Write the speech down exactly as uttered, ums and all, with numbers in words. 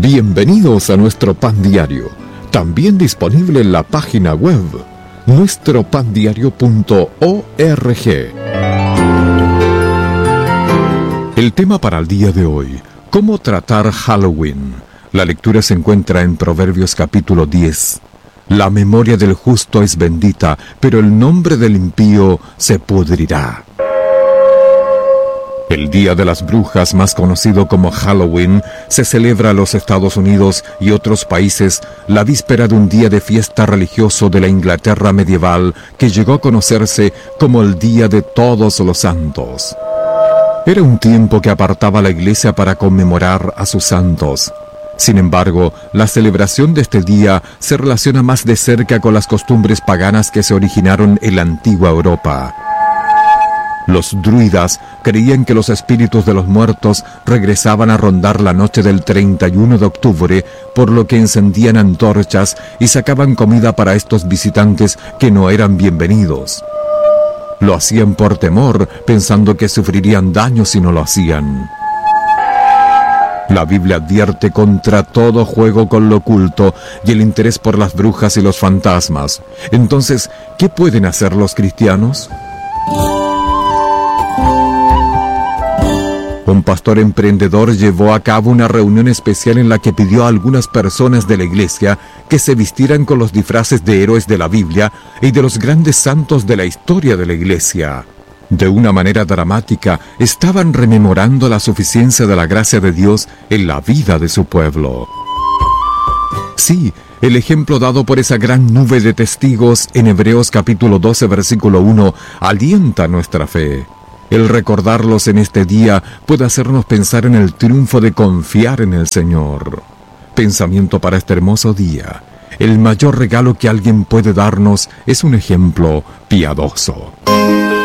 Bienvenidos a nuestro pan diario, también disponible en la página web nuestro pan diario punto org. El tema para el día de hoy: ¿cómo tratar Halloween? La lectura se encuentra en Proverbios capítulo diez. La memoria del justo es bendita, pero el nombre del impío se pudrirá. El Día de las Brujas, más conocido como Halloween, se celebra en los Estados Unidos y otros países la víspera de un día de fiesta religioso de la Inglaterra medieval que llegó a conocerse como el Día de Todos los Santos. Era un tiempo que apartaba la iglesia para conmemorar a sus santos. Sin embargo, la celebración de este día se relaciona más de cerca con las costumbres paganas que se originaron en la antigua Europa. Los druidas creían que los espíritus de los muertos regresaban a rondar la noche del treinta y uno de octubre, por lo que encendían antorchas y sacaban comida para estos visitantes que no eran bienvenidos. Lo hacían por temor, pensando que sufrirían daño si no lo hacían. La Biblia advierte contra todo juego con lo oculto y el interés por las brujas y los fantasmas. Entonces, ¿qué pueden hacer los cristianos? Un pastor emprendedor llevó a cabo una reunión especial en la que pidió a algunas personas de la iglesia que se vistieran con los disfraces de héroes de la Biblia y de los grandes santos de la historia de la iglesia. De una manera dramática, estaban rememorando la suficiencia de la gracia de Dios en la vida de su pueblo. Sí, el ejemplo dado por esa gran nube de testigos en Hebreos capítulo doce versículo uno alienta nuestra fe. El recordarlos en este día puede hacernos pensar en el triunfo de confiar en el Señor. Pensamiento para este hermoso día: el mayor regalo que alguien puede darnos es un ejemplo piadoso.